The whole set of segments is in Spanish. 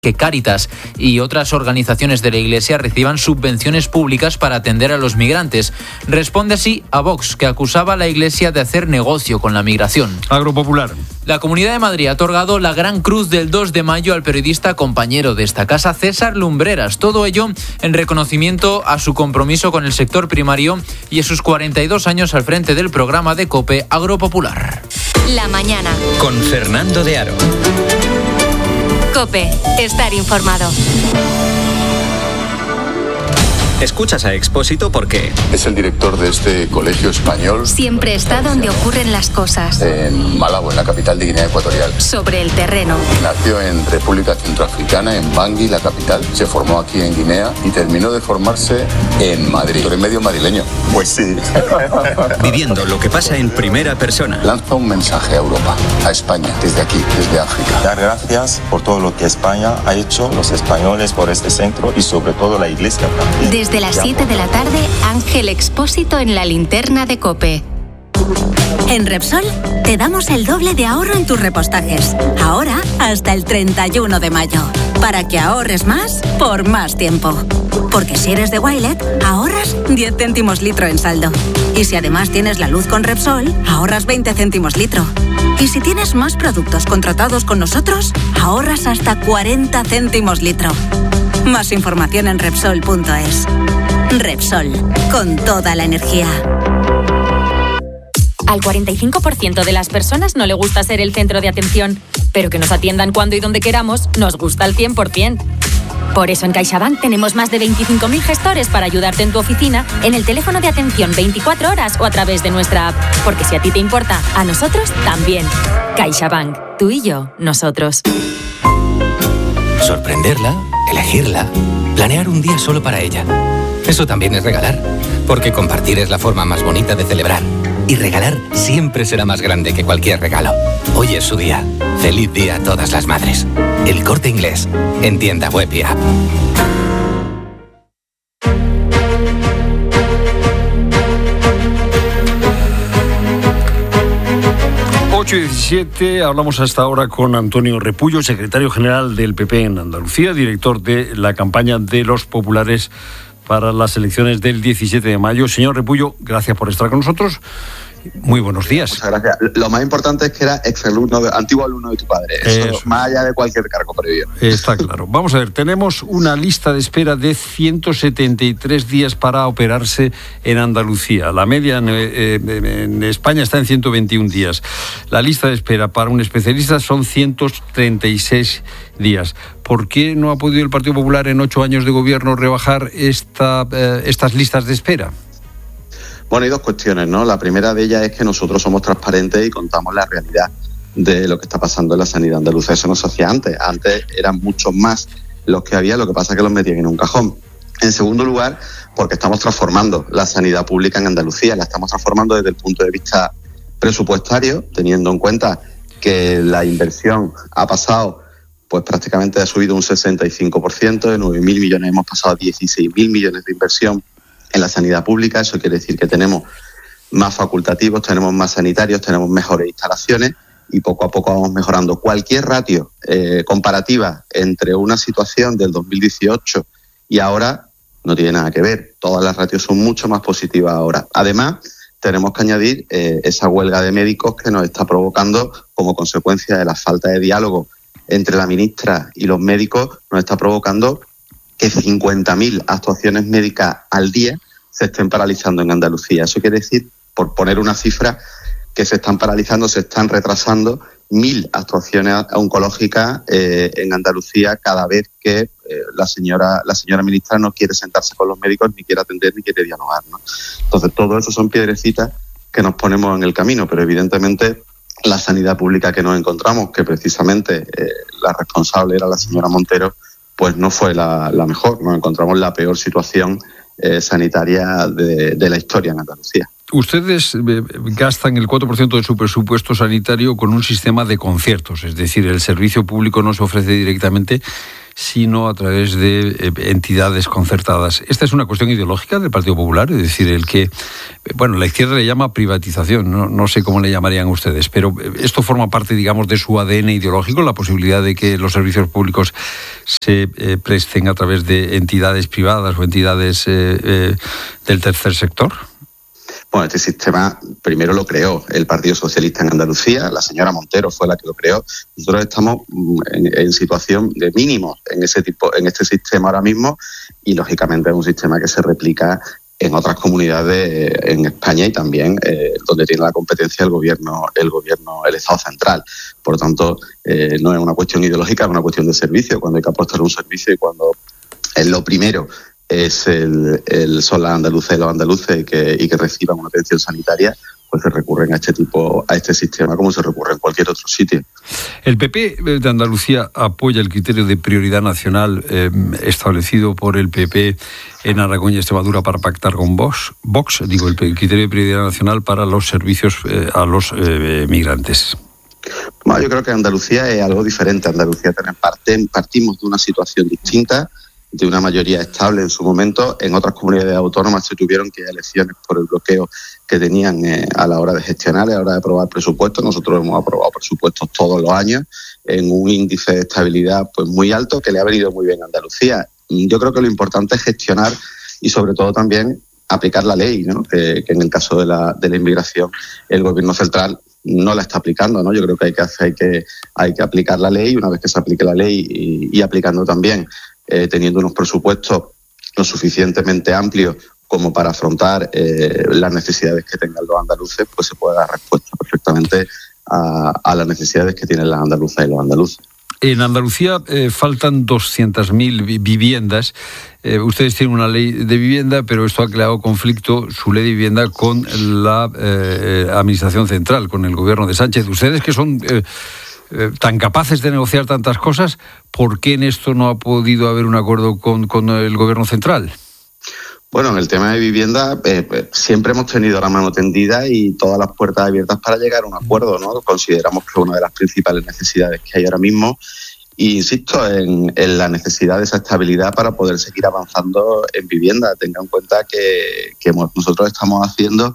que Cáritas y otras organizaciones de la Iglesia reciban subvenciones públicas para atender a los migrantes. Responde así a Vox, que acusaba a la Iglesia de hacer negocio con la migración. Agropopular. La Comunidad de Madrid ha otorgado la Gran Cruz del 2 de mayo al periodista compañero de esta casa, César Lumbreras. Todo ello en reconocimiento a su compromiso con el sector primario y a sus 42 años al frente del programa de COPE Agropopular. La mañana. Con Fernando de Aro. COPE. Estar informado. Escuchas a Expósito porque es el director de este colegio español. Siempre está donde ocurren las cosas. En Malabo, en la capital de Guinea Ecuatorial. Sobre el terreno. Nació en República Centroafricana, en Bangui, la capital. Se formó aquí en Guinea y terminó de formarse en Madrid. ¿Tú eres medio madrileño? Pues sí. Viviendo lo que pasa en primera persona. Lanza un mensaje a Europa, a España, desde aquí, desde África. Dar gracias por todo lo que España ha hecho, los españoles por este centro y sobre todo la Iglesia también. Desde las 7 de la tarde, Ángel Expósito en la linterna de COPE. En Repsol te damos el doble de ahorro en tus repostajes. Ahora hasta el 31 de mayo. Para que ahorres más por más tiempo. Porque si eres de Wilet, ahorras 10 céntimos litro en saldo. Y si además tienes la luz con Repsol, ahorras 20 céntimos litro. Y si tienes más productos contratados con nosotros, ahorras hasta 40 céntimos litro. Más información en Repsol.es. Repsol, con toda la energía. Al 45% de las personas no le gusta ser el centro de atención, pero que nos atiendan cuando y donde queramos nos gusta al 100%. Por eso en CaixaBank tenemos más de 25.000 gestores para ayudarte en tu oficina, en el teléfono de atención 24 horas o a través de nuestra app. Porque si a ti te importa, a nosotros también. CaixaBank, tú y yo, nosotros. Sorprenderla, elegirla, planear un día solo para ella. Eso también es regalar, porque compartir es la forma más bonita de celebrar. Y regalar siempre será más grande que cualquier regalo. Hoy es su día. Feliz día a todas las madres. El Corte Inglés, en tienda web y app. Y 17, hablamos hasta ahora con Antonio Repullo, secretario general del PP en Andalucía, director de la campaña de los populares para las elecciones del 17 de mayo. Señor Repullo, gracias por estar con nosotros. Muy buenos días. Muchas gracias. Lo más importante es que era antiguo alumno de tu padre. Eso, más allá de cualquier cargo previo. Está claro. Vamos a ver, tenemos una lista de espera de 173 días para operarse en Andalucía. La media en España está en 121 días. La lista de espera para un especialista son 136 días. ¿Por qué no ha podido el Partido Popular en 8 años de gobierno rebajar estas listas de espera? Bueno, hay dos cuestiones, ¿no? La primera de ellas es que nosotros somos transparentes y contamos la realidad de lo que está pasando en la sanidad andaluza. Eso no se hacía antes. Antes eran muchos más los que había, lo que pasa es que los metían en un cajón. En segundo lugar, porque estamos transformando la sanidad pública en Andalucía. La estamos transformando desde el punto de vista presupuestario, teniendo en cuenta que la inversión ha pasado, pues prácticamente ha subido un 65%, de 9.000 millones hemos pasado a 16.000 millones de inversión en la sanidad pública. Eso quiere decir que tenemos más facultativos, tenemos más sanitarios, tenemos mejores instalaciones y poco a poco vamos mejorando. Cualquier ratio comparativa entre una situación del 2018 y ahora no tiene nada que ver. Todas las ratios son mucho más positivas ahora. Además, tenemos que añadir esa huelga de médicos que nos está provocando, como consecuencia de la falta de diálogo entre la ministra y los médicos, nos está provocando que 50.000 actuaciones médicas al día se estén paralizando en Andalucía. Eso quiere decir, por poner una cifra, que se están paralizando, se están retrasando 1.000 actuaciones oncológicas en Andalucía cada vez que la señora ministra no quiere sentarse con los médicos, ni quiere atender, ni quiere dialogar, ¿no? Entonces, todo eso son piedrecitas que nos ponemos en el camino, pero evidentemente la sanidad pública que nos encontramos, que precisamente la responsable era la señora Montero, pues no fue la mejor. Nos encontramos la peor situación sanitaria de la historia en Andalucía. Ustedes gastan el 4% de su presupuesto sanitario con un sistema de conciertos, es decir, el servicio público no se ofrece directamente, sino a través de entidades concertadas. Esta es una cuestión ideológica del Partido Popular, es decir, la izquierda le llama privatización, no sé cómo le llamarían ustedes, pero esto forma parte, digamos, de su ADN ideológico, la posibilidad de que los servicios públicos se presten a través de entidades privadas o entidades del tercer sector. Bueno, este sistema primero lo creó el Partido Socialista en Andalucía, la señora Montero fue la que lo creó. Nosotros estamos en situación de mínimos en este sistema ahora mismo y lógicamente es un sistema que se replica en otras comunidades en España y también donde tiene la competencia el Estado central. Por lo tanto, no es una cuestión ideológica, es una cuestión de servicio. Cuando hay que apostar un servicio y cuando es lo primero son las andaluzas y los andaluces y que reciban una atención sanitaria, pues se recurren a este sistema como se recurre en cualquier otro sitio. El PP de Andalucía apoya el criterio de prioridad nacional establecido por el PP en Aragón y Extremadura para pactar con Vox. El criterio de prioridad nacional para los servicios a los migrantes. Bueno, yo creo que Andalucía es algo diferente. Andalucía partimos de una situación distinta, de una mayoría estable en su momento. En otras comunidades autónomas se tuvieron que ir a elecciones por el bloqueo que tenían a la hora de gestionar, a la hora de aprobar presupuestos. Nosotros hemos aprobado presupuestos todos los años en un índice de estabilidad pues muy alto que le ha venido muy bien a Andalucía. Yo creo que lo importante es gestionar y sobre todo también aplicar la ley, ¿no? Que en el caso de la inmigración el gobierno central no la está aplicando, ¿no? Yo creo que hay que aplicar la ley y una vez que se aplique la ley y aplicando también teniendo unos presupuestos lo suficientemente amplios como para afrontar las necesidades que tengan los andaluces, pues se puede dar respuesta perfectamente a las necesidades que tienen las andaluzas y los andaluces. En Andalucía faltan 200.000 viviendas. Ustedes tienen una ley de vivienda, pero esto ha creado conflicto, su ley de vivienda, con la Administración Central, con el gobierno de Sánchez. Ustedes que son tan capaces de negociar tantas cosas, ¿por qué en esto no ha podido haber un acuerdo con el gobierno central? Bueno, en el tema de vivienda siempre hemos tenido la mano tendida y todas las puertas abiertas para llegar a un acuerdo, ¿no? Consideramos que es una de las principales necesidades que hay ahora mismo e insisto en la necesidad de esa estabilidad para poder seguir avanzando en vivienda. Tenga en cuenta que nosotros estamos haciendo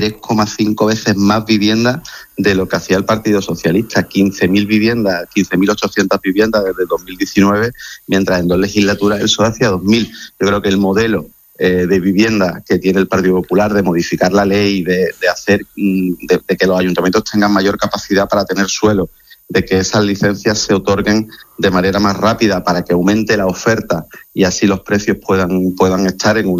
3,5 veces más viviendas de lo que hacía el Partido Socialista, 15.000 viviendas, 15.800 viviendas desde 2019, mientras en 2 legislaturas el PSOE hacía 2.000. Yo creo que el modelo de vivienda que tiene el Partido Popular, de modificar la ley, de hacer de que los ayuntamientos tengan mayor capacidad para tener suelo, de que esas licencias se otorguen de manera más rápida para que aumente la oferta y así los precios puedan estar en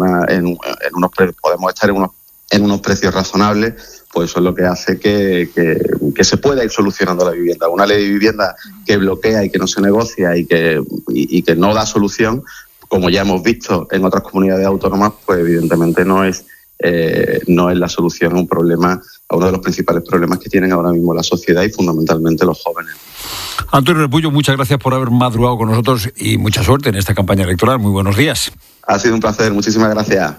unos precios razonables, pues eso es lo que hace que se pueda ir solucionando la vivienda. Una ley de vivienda que bloquea y que no se negocia y que no da solución, como ya hemos visto en otras comunidades autónomas, pues evidentemente no es la solución a uno de los principales problemas que tienen ahora mismo la sociedad y fundamentalmente los jóvenes. Antonio Repullo, muchas gracias por haber madrugado con nosotros y mucha suerte en esta campaña electoral. Muy buenos días. Ha sido un placer, muchísimas gracias.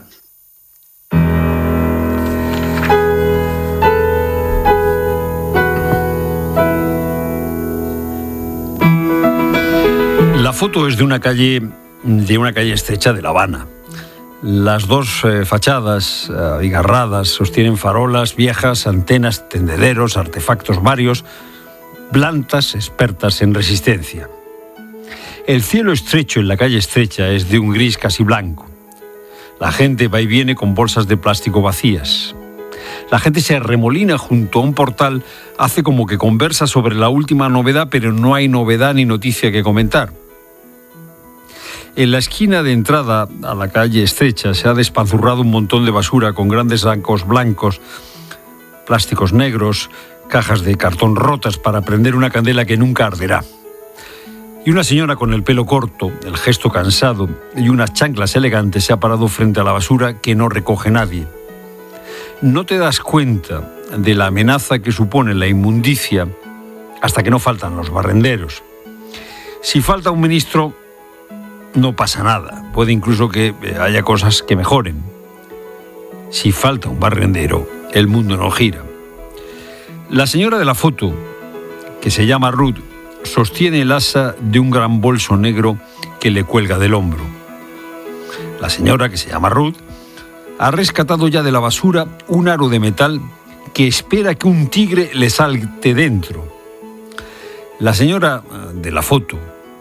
La foto es de una calle estrecha de La Habana. Las dos fachadas abigarradas sostienen farolas viejas, antenas, tendederos, artefactos varios, plantas expertas en resistencia. El cielo estrecho en la calle estrecha es de un gris casi blanco. La gente va y viene con bolsas de plástico vacías. La gente se arremolina junto a un portal, hace como que conversa sobre la última novedad, pero no hay novedad ni noticia que comentar. En la esquina de entrada a la calle estrecha se ha despanzurrado un montón de basura con grandes sacos blancos, plásticos negros, cajas de cartón rotas para prender una candela que nunca arderá. Y una señora con el pelo corto, el gesto cansado y unas chanclas elegantes se ha parado frente a la basura que no recoge nadie. No te das cuenta de la amenaza que supone la inmundicia hasta que no faltan los barrenderos. Si falta un ministro, no pasa nada. Puede incluso que haya cosas que mejoren. Si falta un barrendero, el mundo no gira. La señora de la foto, que se llama Ruth, sostiene el asa de un gran bolso negro que le cuelga del hombro. La señora, que se llama Ruth, ha rescatado ya de la basura un aro de metal que espera que un tigre le salte dentro. La señora de la foto,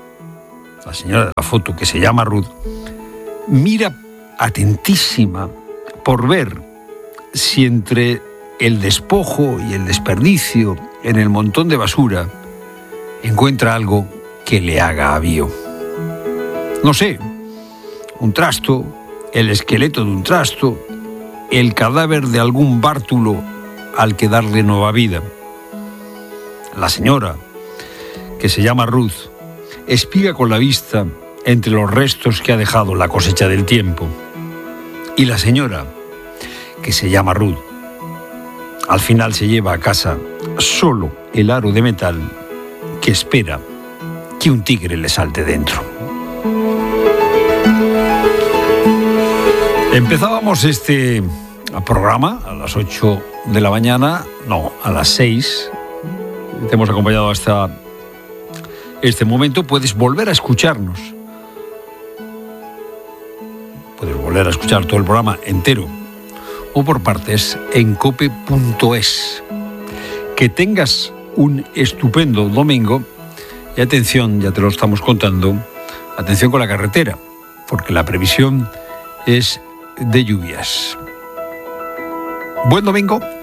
que se llama Ruth, mira atentísima por ver si entre el despojo y el desperdicio en el montón de basura encuentra algo que le haga avío. No sé, un trasto, el esqueleto de un trasto, el cadáver de algún bártulo al que darle nueva vida. La señora, que se llama Ruth, espiga con la vista entre los restos que ha dejado la cosecha del tiempo. Y la señora, que se llama Ruth, al final se lleva a casa solo el aro de metal que espera que un tigre le salte dentro. Empezábamos este programa a las 8 de la mañana, no, a las 6. Te hemos acompañado hasta este momento. Puedes volver a escucharnos. Puedes volver a escuchar todo el programa entero o por partes en cope.es. Que tengas un estupendo domingo y atención, ya te lo estamos contando, atención con la carretera, porque la previsión es de lluvias. Buen domingo.